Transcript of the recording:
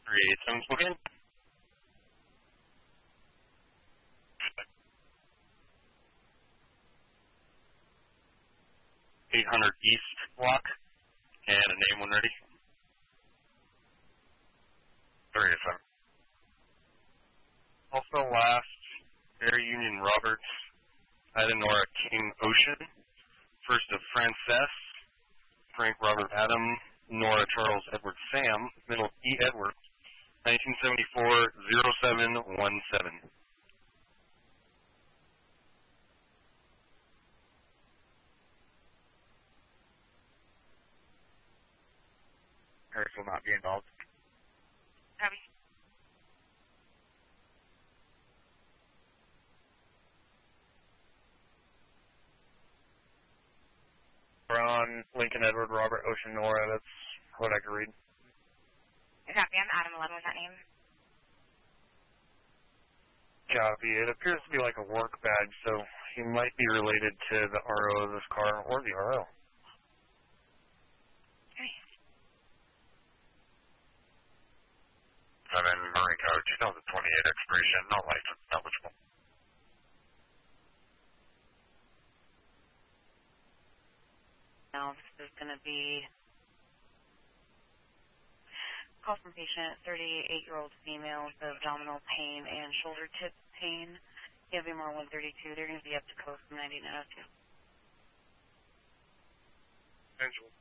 387 Spokane. 800 East block, and a name when ready. 387. Also last, Air Union Roberts, Nora King Ocean, first of Frances, Frank Robert Adam, Nora Charles Edward Sam, middle E Edward, 1974-0717. Paris will not be involved. Copy. We're on Lincoln Edward Robert Ocean Nora. That's what I can read. Copy. I'm Adam 11 with that name. Copy. It appears to be like a work badge, so he might be related to the RO of this car or the RO. Okay. 7 Murray Code 2028 expiration, no license, eligible. Now this is going to be call from patient, 38-year-old female with abdominal pain and shoulder tip pain. EVMR 132. They're going to be up to code from 9902. Angel.